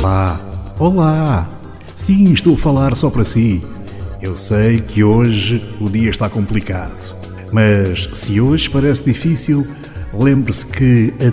Olá, olá! Sim, estou a falar só para si. Eu sei que hoje o dia está complicado, mas se hoje parece difícil, lembre-se que